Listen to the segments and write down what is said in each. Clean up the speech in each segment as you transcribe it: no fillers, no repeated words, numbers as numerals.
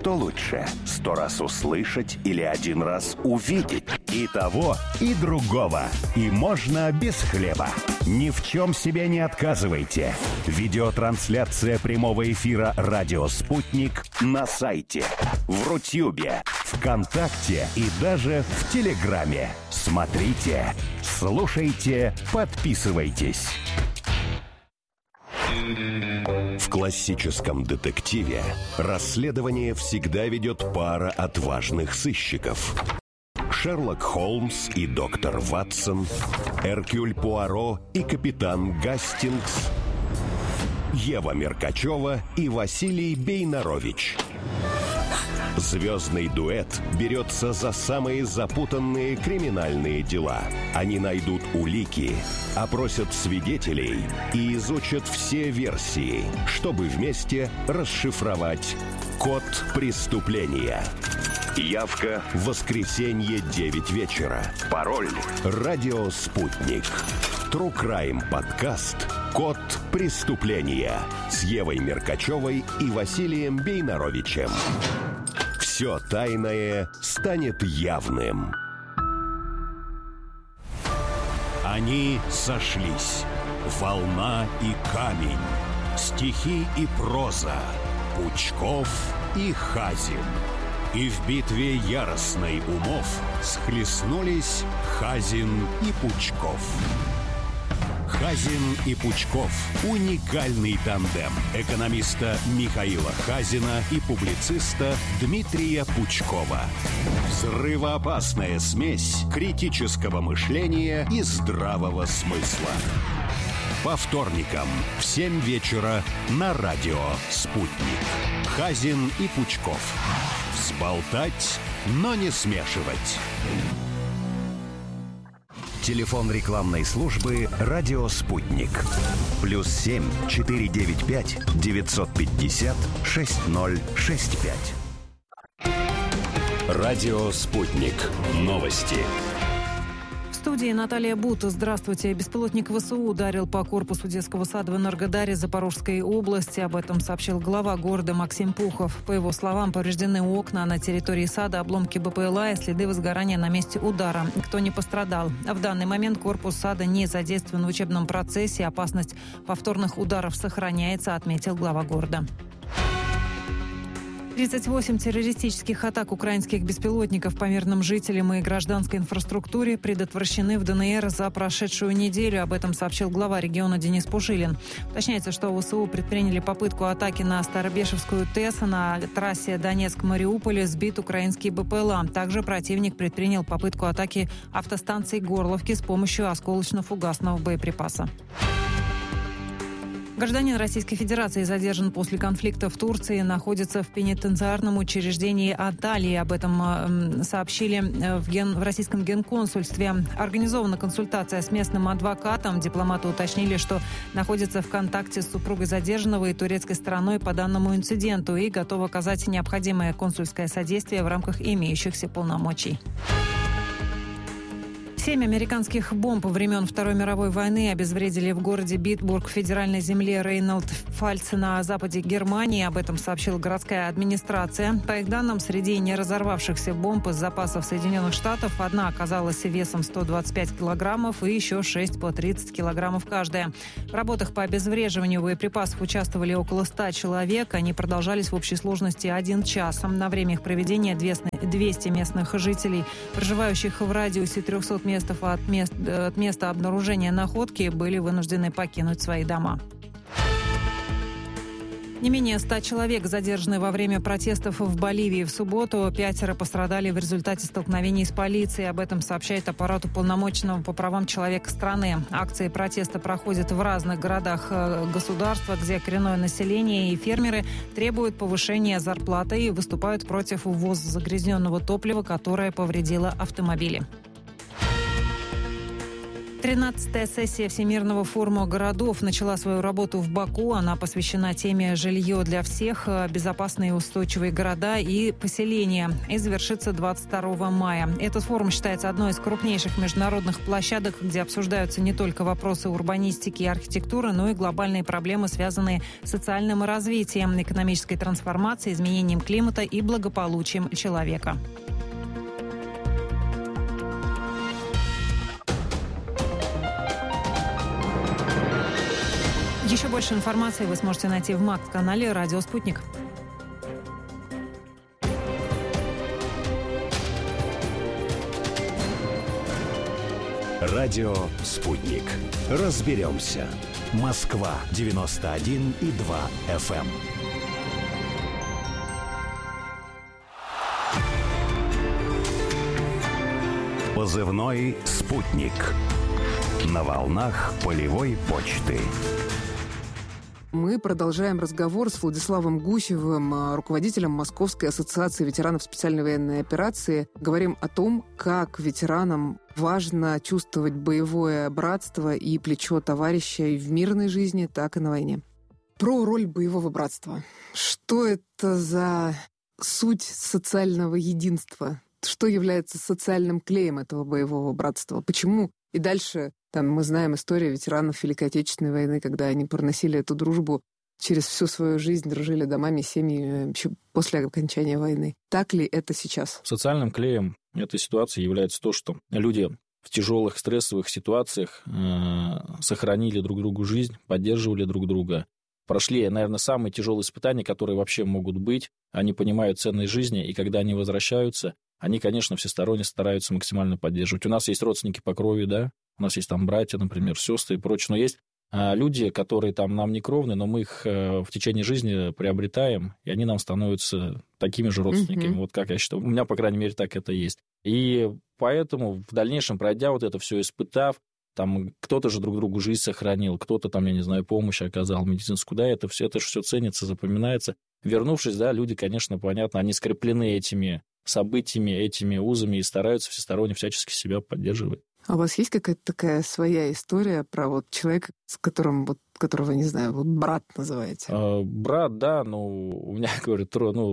Что лучше, 100 раз услышать или 1 раз увидеть? И того, и другого. И можно без хлеба. Ни в чем себе не отказывайте. Видеотрансляция прямого эфира «Радио Спутник» на сайте, в Рутюбе, ВКонтакте и даже в Телеграме. Смотрите, слушайте, подписывайтесь. В классическом детективе расследование всегда ведет пара отважных сыщиков. Шерлок Холмс и доктор Ватсон, Эркюль Пуаро и капитан Гастингс, Ева Меркачева и Василий Бейнарович. Звездный дуэт берется за самые запутанные криминальные дела. Они найдут улики, опросят свидетелей и изучат все версии, чтобы вместе расшифровать код преступления. Явка в воскресенье 9 вечера. Пароль «Радио Спутник». True Crime подкаст «Код преступления» с Евой Меркачевой и Василием Бейнаровичем. Все тайное станет явным. Они сошлись. Волна и камень. Стихи и проза. Пучков и Хазин. И в битве яростной умов схлестнулись Хазин и Пучков. Хазин и Пучков – уникальный тандем экономиста Михаила Хазина и публициста Дмитрия Пучкова. Взрывоопасная смесь критического мышления и здравого смысла. По вторникам в 7 вечера на радио «Спутник». Хазин и Пучков. Взболтать, но не смешивать. Телефон рекламной службы «Радио Спутник». +7 495 950 6065. «Радио Спутник». Новости. В студии Наталья Бута. Здравствуйте. Беспилотник ВСУ ударил по корпусу детского сада в Энергодаре Запорожской области. Об этом сообщил глава города Максим Пухов. По его словам, повреждены окна на территории сада, обломки БПЛА и следы возгорания на месте удара. Никто не пострадал. В данный момент корпус сада не задействован в учебном процессе. Опасность повторных ударов сохраняется, отметил глава города. 38 террористических атак украинских беспилотников по мирным жителям и гражданской инфраструктуре предотвращены в ДНР за прошедшую неделю. Об этом сообщил глава региона Денис Пушилин. Уточняется, что ВСУ предприняли попытку атаки на Старобешевскую ТЭС. На трассе Донецк-Мариуполь сбит украинский БПЛА. Также противник предпринял попытку атаки автостанции Горловки с помощью осколочно-фугасного боеприпаса. Гражданин Российской Федерации задержан после конфликта в Турции, находится в пенитенциарном учреждении Анталии. Об этом сообщили в российском генконсульстве. Организована консультация с местным адвокатом. Дипломаты уточнили, что находится в контакте с супругой задержанного и турецкой стороной по данному инциденту и готовы оказать необходимое консульское содействие в рамках имеющихся полномочий. 7 американских бомб времен Второй мировой войны обезвредили в городе Битбург, федеральной земле Рейнланд-Пфальц на западе Германии. Об этом сообщила городская администрация. По их данным, среди не разорвавшихся бомб из запасов Соединенных Штатов одна оказалась весом 125 килограммов и еще 6 по 30 килограммов каждая. В работах по обезвреживанию боеприпасов участвовали около 100 человек. Они продолжались в общей сложности 1 час. На время их проведения 200 местных жителей, проживающих в радиусе 300 метров от места обнаружения находки, были вынуждены покинуть свои дома. Не менее 100 человек задержаны во время протестов в Боливии. В субботу 5 пострадали в результате столкновений с полицией. Об этом сообщает аппарат уполномоченного по правам человека страны. Акции протеста проходят в разных городах государства, где коренное население и фермеры требуют повышения зарплаты и выступают против ввоза загрязненного топлива, которое повредило автомобили. 13-я сессия Всемирного форума городов начала свою работу в Баку. Она посвящена теме «Жилье для всех. Безопасные и устойчивые города и поселения» и завершится 22 мая. Этот форум считается одной из крупнейших международных площадок, где обсуждаются не только вопросы урбанистики и архитектуры, но и глобальные проблемы, связанные с социальным развитием, экономической трансформацией, изменением климата и благополучием человека. Еще больше информации вы сможете найти в МАК-канале «Радио Спутник». Радио «Спутник». Разберемся. Москва, 91,2 FM. Позывной «Спутник». На волнах полевой почты. Мы продолжаем разговор с Владиславом Гусевым, руководителем Московской ассоциации ветеранов специальной военной операции. Говорим о том, как ветеранам важно чувствовать боевое братство и плечо товарища и в мирной жизни, так и на войне. Про роль боевого братства. Что это за суть социального единства? Что является социальным клеем этого боевого братства? Почему? И дальше мы знаем историю ветеранов Великой Отечественной войны, когда они проносили эту дружбу через всю свою жизнь, дружили домами, семьями еще после окончания войны. Так ли это сейчас? Социальным клеем этой ситуации является то, что люди в тяжелых стрессовых ситуациях сохранили друг другу жизнь, поддерживали друг друга, прошли, наверное, самые тяжелые испытания, которые вообще могут быть. Они понимают ценность жизни, и когда они возвращаются, они, конечно, всесторонне стараются максимально поддерживать. У нас есть родственники по крови, да, у нас есть там братья, например, сестры и прочее, но есть люди, которые там нам не кровны, но мы их в течение жизни приобретаем, и они нам становятся такими же родственниками, вот как я считаю. У меня, по крайней мере, так это есть. И поэтому в дальнейшем, пройдя вот это все, испытав, там кто-то же друг другу жизнь сохранил, кто-то там, я не знаю, помощь оказал медицинскую, да, это все ценится, запоминается. Вернувшись, да, люди, конечно, понятно, они скреплены этими событиями, этими узами и стараются всесторонне всячески себя поддерживать. А у вас есть какая-то такая своя история про вот человека, с которым, которого, не знаю, брат называете? Брат, да, у меня, говорю,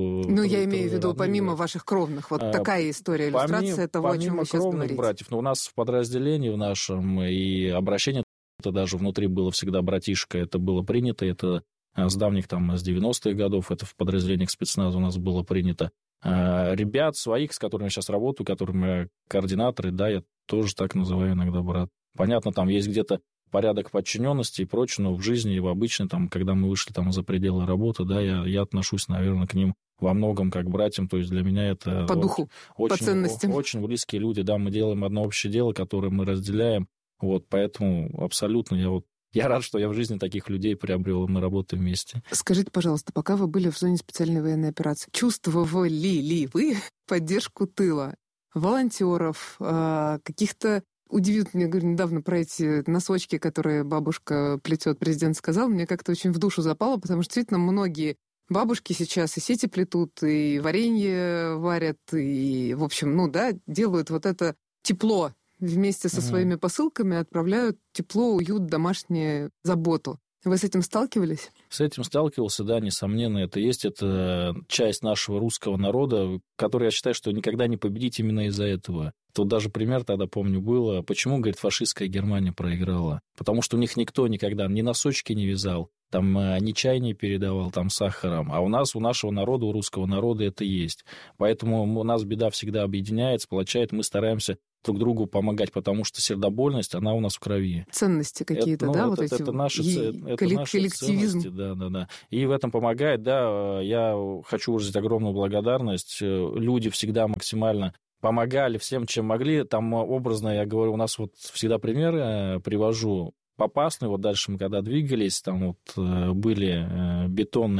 я имею в виду, помимо ваших кровных, вот такая история, иллюстрация того, о чем вы сейчас говорите. Братьев, у нас в подразделении в нашем и обращение, это даже внутри было всегда братишка, это было принято, это с давних с 90-х годов, это в подразделениях спецназа у нас было принято. Ребят своих, с которыми я сейчас работаю, которыми координаторы, да, я тоже так называю иногда брат. Понятно, там есть где-то порядок подчиненности и прочее, но в жизни, в обычной, когда мы вышли за пределы работы, да, я отношусь, наверное, к ним во многом как к братьям, то есть для меня это по духу, по ценностям. Очень близкие люди, да, мы делаем одно общее дело, которое мы разделяем, поэтому абсолютно я рад, что я в жизни таких людей приобрел, мы работаем вместе. Скажите, пожалуйста, пока вы были в зоне специальной военной операции, чувствовали ли вы поддержку тыла, волонтеров, каких-то... Удивительно, я говорю, недавно про эти носочки, которые бабушка плетет, президент сказал, мне как-то очень в душу запало, потому что действительно многие бабушки сейчас и сети плетут, и варенье варят, и, в общем, делают вот это тепло, вместе со своими посылками отправляют тепло, уют, домашнюю заботу. Вы с этим сталкивались? С этим сталкивался, да, несомненно, это есть. Это часть нашего русского народа, который, я считаю, что никогда не победить именно из-за этого. Тут даже пример тогда, помню, было. Почему, говорит, фашистская Германия проиграла? Потому что у них никто никогда ни носочки не вязал, ни чай не передавал сахаром. А у нашего народа, у русского народа это есть. Поэтому у нас беда всегда объединяет, сплочает. Мы стараемся друг другу помогать, потому что сердобольность, она у нас в крови. Ценности какие-то, это наши ценности, да. И в этом помогает, да, я хочу выразить огромную благодарность. Люди всегда максимально помогали всем, чем могли. Образно, я говорю, у нас всегда пример привожу. Попасный, дальше мы когда двигались, были бетонные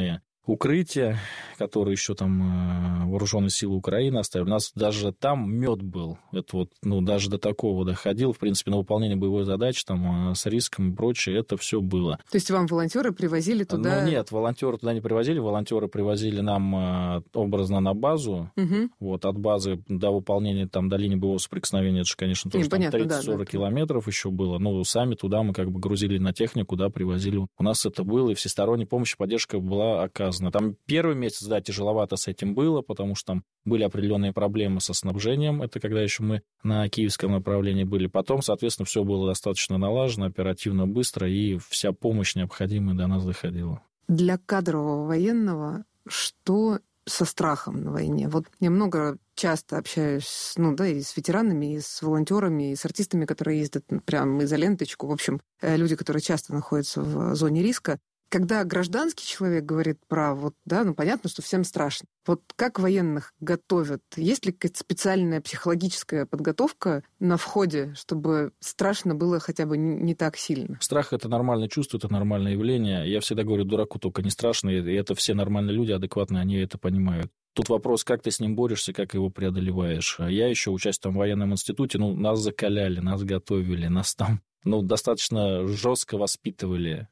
укрытия, которые еще там вооруженные силы Украины оставили. У нас даже там мед был. Это вот, даже до такого доходил. В принципе, на выполнение боевой задачи там с риском и прочее, это все было. То есть вам волонтеры привозили туда? Нет, волонтеры туда не привозили. Волонтеры привозили нам образно на базу. Угу. Вот от базы до выполнения там до линии боевого соприкосновения, это же, конечно, тоже там 30-40 километров еще было. Но сами туда мы как бы грузили на технику, да, привозили. У нас это было, и всесторонняя помощь, поддержка была оказана. Там первый месяц, да, тяжеловато с этим было, потому что там были определенные проблемы со снабжением. Это когда еще мы на киевском направлении были. Потом, соответственно, все было достаточно налажено, оперативно, быстро, и вся помощь необходимая до нас доходила. Для кадрового военного что со страхом на войне? Вот я часто общаюсь, и с ветеранами, и с волонтерами, и с артистами, которые ездят прямо за ленточку. В общем, люди, которые часто находятся в зоне риска. Когда гражданский человек говорит про понятно, что всем страшно. Вот как военных готовят? Есть ли какая-то специальная психологическая подготовка на входе, чтобы страшно было хотя бы не так сильно? Страх — это нормальное чувство, это нормальное явление. Я всегда говорю, дураку только не страшно, и это все нормальные люди, адекватные, они это понимают. Тут вопрос, как ты с ним борешься, как его преодолеваешь. Я еще, учась там в военном институте, нас закаляли, нас готовили, нас там достаточно жестко воспитывали,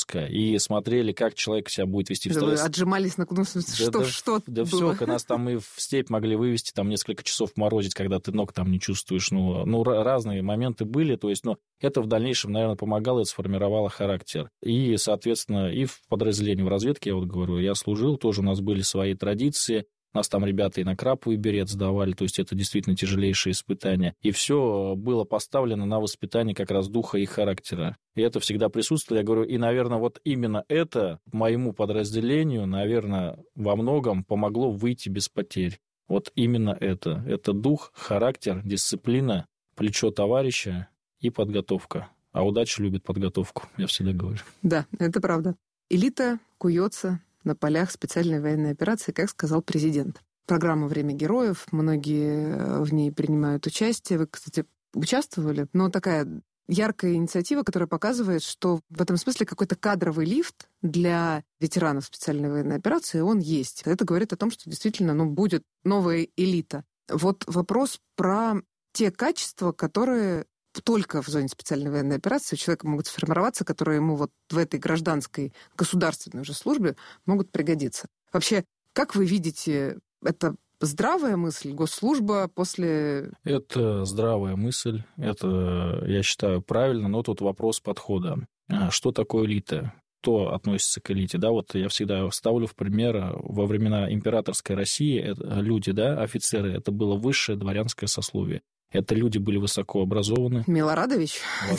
и смотрели, как человек себя будет вести в стрессе. Вы отжимались на куда? Что да было? все, нас там и в степь могли вывести, там несколько часов морозить, когда ты ног там не чувствуешь. Разные моменты были, то есть, это в дальнейшем, наверное, помогало, это сформировало характер. И, соответственно, и в подразделении в разведке, я говорю, я служил, тоже у нас были свои традиции. Нас там ребята и на краповый берет сдавали, то есть это действительно тяжелейшие испытания. И все было поставлено на воспитание как раз духа и характера. И это всегда присутствовало. Я говорю, и, наверное, вот именно это моему подразделению, наверное, во многом помогло выйти без потерь. Вот именно это. Это дух, характер, дисциплина, плечо товарища и подготовка. А удача любит подготовку, я всегда говорю. Да, это правда. Элита куется на полях специальной военной операции, как сказал президент. Программа «Время героев», многие в ней принимают участие. Вы, кстати, участвовали, но такая яркая инициатива, которая показывает, что в этом смысле какой-то кадровый лифт для ветеранов специальной военной операции, он есть. Это говорит о том, что действительно будет новая элита. Вот вопрос про те качества, которые только в зоне специальной военной операции у человека могут сформироваться, которые ему в этой гражданской государственной уже службе могут пригодиться. Вообще, как вы видите, это здравая мысль, госслужба после... Это здравая мысль, это, я считаю, правильно, но тут вопрос подхода. Что такое элита? Кто относится к элите? Я всегда ставлю в пример, во времена императорской России люди, офицеры, это было высшее дворянское сословие. Это люди были высокообразованы. Милорадович?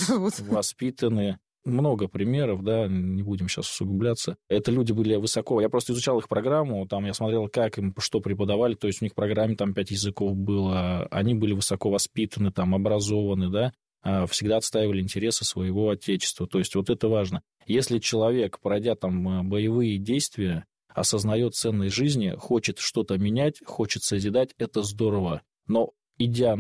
Воспитаны. Много примеров, не будем сейчас усугубляться. Это люди были высоко... Я просто изучал их программу, там я смотрел, как им что преподавали, то есть у них в программе там 5 языков было, они были высоко воспитаны, образованы, всегда отстаивали интересы своего отечества. То есть это важно. Если человек, пройдя боевые действия, осознает ценность жизни, хочет что-то менять, хочет созидать, это здорово. Но идя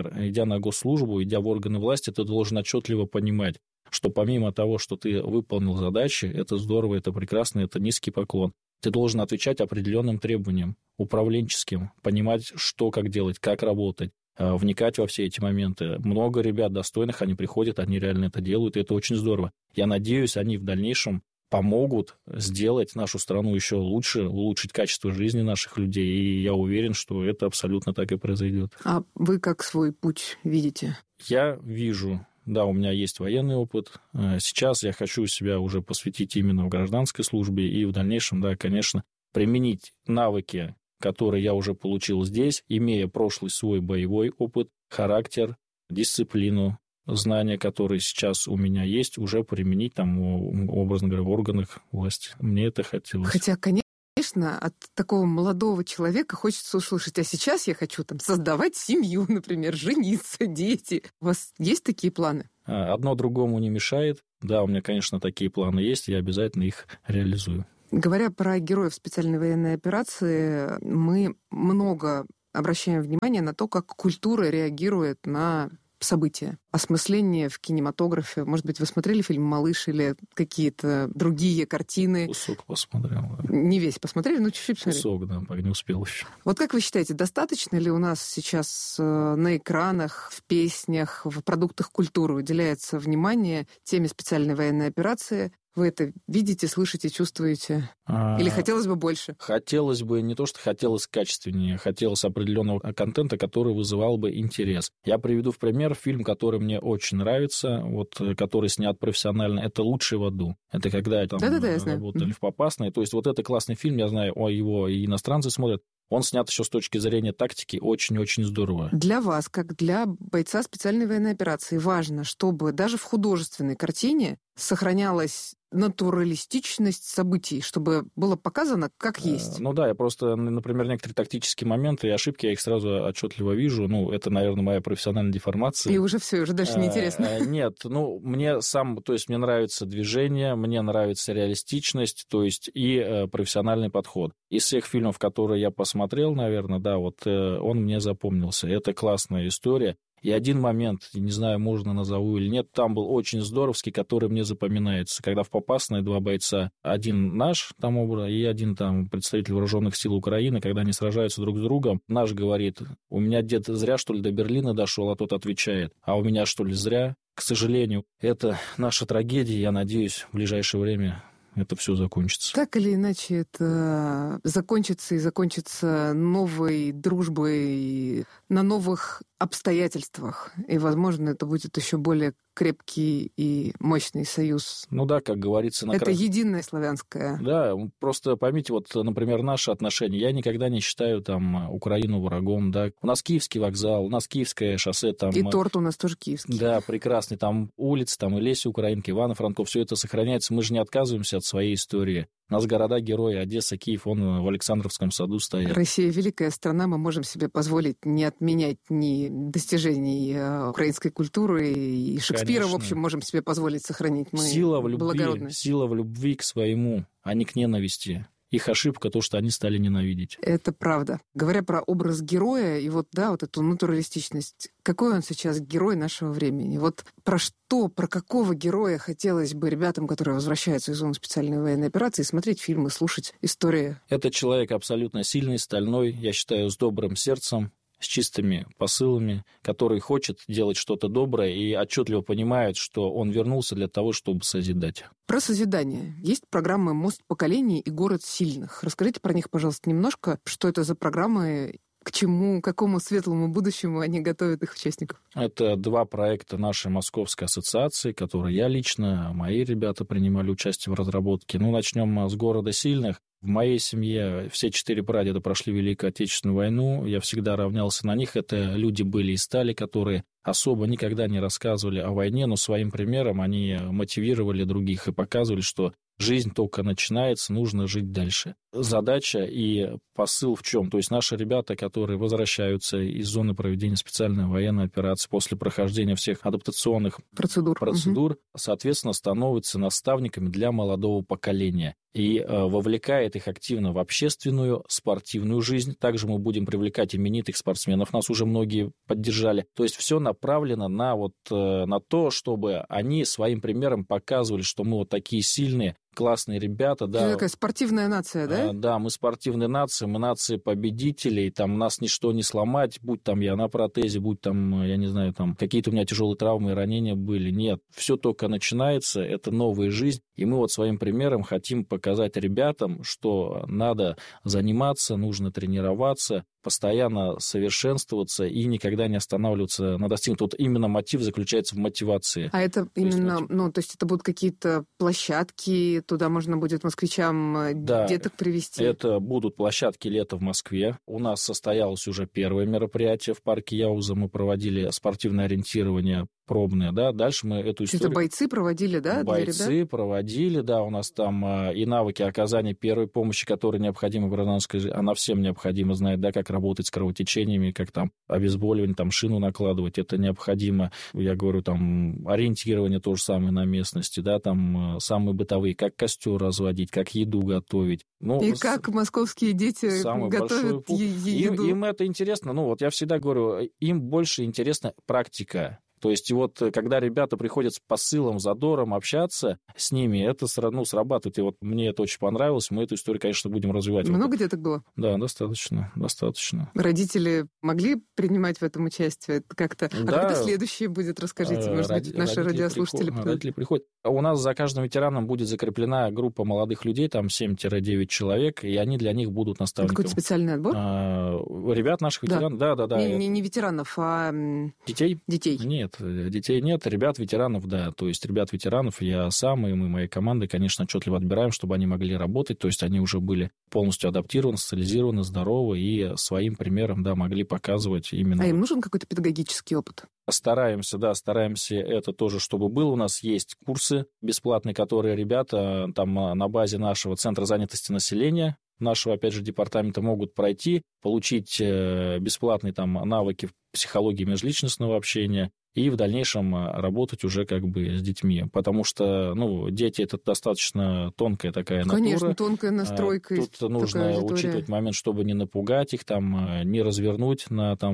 на госслужбу, идя в органы власти, ты должен отчетливо понимать, что помимо того, что ты выполнил задачи, это здорово, это прекрасно, это низкий поклон. Ты должен отвечать определенным требованиям, управленческим, понимать, что, как делать, как работать, вникать во все эти моменты. Много ребят достойных, они приходят, они реально это делают, и это очень здорово. Я надеюсь, они в дальнейшем помогут сделать нашу страну еще лучше, улучшить качество жизни наших людей, и я уверен, что это абсолютно так и произойдет. А вы как свой путь видите? Я вижу, у меня есть военный опыт. Сейчас я хочу себя уже посвятить именно в гражданской службе и в дальнейшем, конечно, применить навыки, которые я уже получил здесь, имея прошлый свой боевой опыт, характер, дисциплину, знания, которые сейчас у меня есть, уже применить образно говоря, в органах власти. Мне это хотелось. Хотя, конечно, от такого молодого человека хочется услышать, а сейчас я хочу создавать семью, например, жениться, дети. У вас есть такие планы? Одно другому не мешает. Да, у меня, конечно, такие планы есть, я обязательно их реализую. Говоря про героев специальной военной операции, мы много обращаем внимание на то, как культура реагирует на события, осмысление в кинематографе. Может быть, вы смотрели фильм «Малыш» или какие-то другие картины? Кусок посмотрел. Да. Не весь посмотрели, но чуть-чуть посмотрели. Кусок, да, не успел еще. Вот как вы считаете, достаточно ли у нас сейчас на экранах, в песнях, в продуктах культуры уделяется внимание теме специальной военной операции? Вы это видите, слышите, чувствуете? Или хотелось бы больше? Хотелось бы, не то что хотелось качественнее, хотелось определенного контента, который вызывал бы интерес. Я приведу в пример фильм, который мне очень нравится, вот, который снят профессионально. Это «Лучший в аду». Это когда там работали в Попасной. То есть вот это классный фильм, я знаю, его и иностранцы смотрят. Он снят еще с точки зрения тактики очень-очень здорово. Для вас, как для бойца специальной военной операции, важно, чтобы даже в художественной картине сохранялась натуралистичность событий, чтобы было показано, как есть. Ну да, я просто, например, некоторые тактические моменты и ошибки, я их сразу отчетливо вижу. Ну, это, наверное, моя профессиональная деформация. И уже все, уже дальше неинтересно. Нет, мне нравится движение, мне нравится реалистичность, то есть и профессиональный подход. Из всех фильмов, которые я посмотрел, наверное, да, вот он мне запомнился. Это классная история. И один момент, не знаю, можно назову или нет, там был очень здоровский, который мне запоминается. Когда в Попасной два бойца, один наш там и один там представитель вооруженных сил Украины, когда они сражаются друг с другом, наш говорит: у меня дед зря, что ли, до Берлина дошел, а тот отвечает: а у меня, что ли, зря? К сожалению, это наша трагедия, я надеюсь, в ближайшее время это все закончится. Так или иначе, это закончится новой дружбой на новых обстоятельствах. И, возможно, это будет еще более крепкий и мощный союз. Ну да, как говорится... Это единое славянское. Да, просто поймите, вот, например, наши отношения. Я никогда не считаю там Украину врагом, да. У нас Киевский вокзал, у нас Киевское шоссе. Там, и торт у нас тоже киевский. Да, прекрасный. Там улицы, там и Леся Украинки, Ивано-Франков, все это сохраняется. Мы же не отказываемся от своей истории. У нас города-герои, Одесса, Киев, он в Александровском саду стоит. Россия великая страна, мы можем себе позволить не отменять ни достижений украинской культуры, и Шекспира, конечно, в общем, можем себе позволить сохранить. Мы сила в любви к своему, а не к ненависти. Их ошибка то, что они стали ненавидеть. Это правда. Говоря про образ героя и вот эту натуралистичность, какой он сейчас герой нашего времени? Вот про какого героя хотелось бы ребятам, которые возвращаются из зоны специальной военной операции, смотреть фильмы, слушать истории? Это человек абсолютно сильный, стальной, я считаю, с добрым сердцем, с чистыми посылами, который хочет делать что-то доброе и отчетливо понимает, что он вернулся для того, чтобы созидать. Про созидание. Есть программы «Мост поколений» и «Город сильных». Расскажите про них, пожалуйста, немножко. Что это за программы? К чему, какому светлому будущему они готовят их участников? Это два проекта нашей Московской ассоциации, которые я лично, мои ребята принимали участие в разработке. Начнем с «Города сильных». В моей семье все 4 прадеда прошли Великую Отечественную войну. Я всегда равнялся на них. Это люди были и стали, которые особо никогда не рассказывали о войне, но своим примером они мотивировали других и показывали, что жизнь только начинается, нужно жить дальше. Задача и посыл в чем? То есть наши ребята, которые возвращаются из зоны проведения специальной военной операции после прохождения всех адаптационных процедур, соответственно, становятся наставниками для молодого поколения и вовлекает их активно в общественную, спортивную жизнь. Также мы будем привлекать именитых спортсменов, нас уже многие поддержали. То есть все направлено на то, чтобы они своим примером показывали, что мы вот такие сильные, классные ребята. Да. Такая спортивная нация, да? Да, мы спортивная нация, мы нация победителей, там нас ничто не сломать, будь там я на протезе, будь там, я не знаю, там какие-то у меня тяжелые травмы и ранения были. Нет, все только начинается, это новая жизнь, и мы вот своим примером хотим показать ребятам, что надо заниматься, нужно тренироваться, постоянно совершенствоваться и никогда не останавливаться на достигнутом. Вот именно мотив заключается в мотивации. А это именно, то есть это будут какие-то площадки, туда можно будет москвичам деток привезти? Это будут площадки лета в Москве. У нас состоялось уже первое мероприятие в парке Яуза. Мы проводили спортивное ориентирование пробное, да, дальше мы эту историю... Это бойцы проводили, да, бойцы проводили, да, у нас там и навыки оказания первой помощи, которые необходимы в гражданской жизни, она всем необходимо знать, да, как работать с кровотечениями, как там обезболивание, там шину накладывать, это необходимо, я говорю, там ориентирование то же самое на местности, да, там самые бытовые, как костер разводить, как еду готовить. И как московские дети готовят еду. Им это интересно, я всегда говорю, им больше интересна практика. То есть вот когда ребята приходят с посылом, задором общаться с ними, это срабатывает. И вот мне это очень понравилось. Мы эту историю, конечно, будем развивать. Много деток было? Да, достаточно. Родители могли принимать в этом участие? Это как-то... Да. А когда следующее будет? Расскажите, может быть, наши радиослушатели... Родители приходят. У нас за каждым ветераном будет закреплена группа молодых людей, там 7-9 человек, и они для них будут наставниками. Какой-то специальный отбор? Ребят наших ветеранов, да. Не ветеранов, а... Детей? Детей. Нет, детей нет. Ребят ветеранов, да. То есть ребят ветеранов я сам и мы, моей командой, конечно, отчетливо отбираем, чтобы они могли работать. То есть они уже были полностью адаптированы, социализированы, здоровы и своим примером, да, могли показывать именно... А им нужен какой-то педагогический опыт? Стараемся это тоже, чтобы был. У нас есть курсы бесплатные, которые ребята там на базе нашего Центра занятости населения, нашего, опять же, департамента могут пройти, получить бесплатные там навыки в психологии межличностного общения и в дальнейшем работать уже как бы с детьми. Потому что, дети — это достаточно тонкая такая натура. Конечно, тонкая настройка. Тут нужно учитывать момент, чтобы не напугать их, там, не развернуть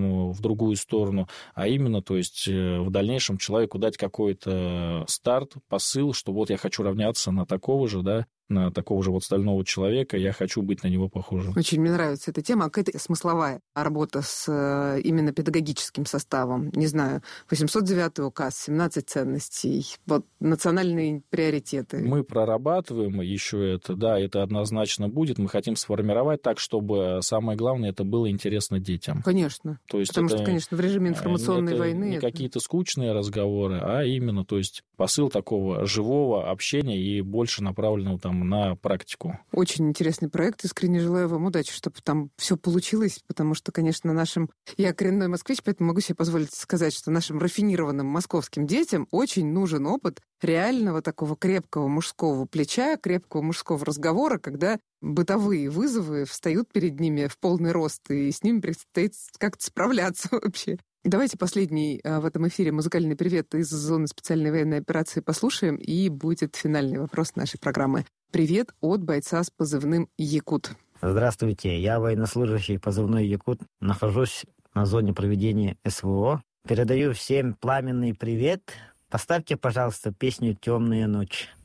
в другую сторону, а именно, то есть, в дальнейшем человеку дать какой-то старт, посыл, что вот я хочу равняться на такого же, да, на такого же вот стального человека, я хочу быть на него похожим. Очень мне нравится эта тема. А какая-то смысловая работа с именно педагогическим составом? Не знаю, 809 указ, 17 ценностей, вот национальные приоритеты. Мы прорабатываем еще это, да, это однозначно будет. Мы хотим сформировать так, чтобы самое главное, это было интересно детям. Конечно. То есть потому что, конечно, в режиме информационной войны... Не какие-то скучные разговоры, а именно, то есть посыл такого живого общения и больше направленного там на практику. Очень интересный проект. Искренне желаю вам удачи, чтобы там все получилось, потому что, конечно, я коренной москвич, поэтому могу себе позволить сказать, что нашим рафинированным московским детям очень нужен опыт реального такого крепкого мужского плеча, крепкого мужского разговора, когда бытовые вызовы встают перед ними в полный рост, и с ними предстоит как-то справляться вообще. Давайте последний в этом эфире музыкальный привет из зоны специальной военной операции послушаем, и будет финальный вопрос нашей программы. Привет от бойца с позывным «Якут». Здравствуйте, я военнослужащий позывной «Якут». Нахожусь на зоне проведения СВО. Передаю всем пламенный привет. Поставьте, пожалуйста, песню «Темная ночь».